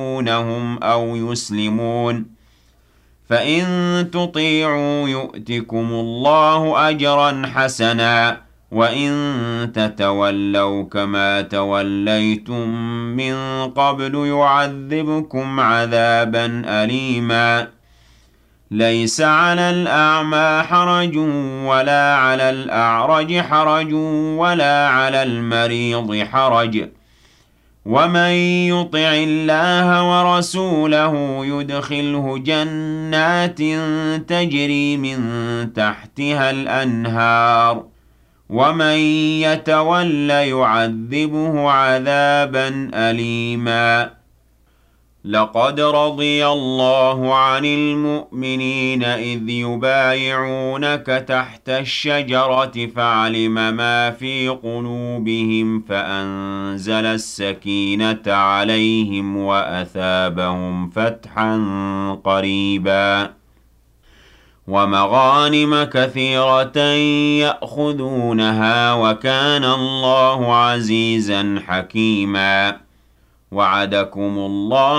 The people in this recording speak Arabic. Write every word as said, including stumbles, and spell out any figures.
يخافونهم أو يسلمون فإن تطيعوا يؤتكم الله أجرا حسنا وإن تتولوا كما توليتم من قبل يعذبكم عذابا أليما ليس على الأعمى حرج ولا على الأعرج حرج ولا على المريض حرج ومن يطع الله ورسوله يدخله جنات تجري من تحتها الأنهار ومن يتول يعذبه عذابا أليما لقد رضي الله عن المؤمنين إذ يبايعونك تحت الشجرة فعلم ما في قلوبهم فأنزل السكينة عليهم وأثابهم فتحا قريبا ومغانم كثيرة يأخذونها وكان الله عزيزا حكيما وعدكم الله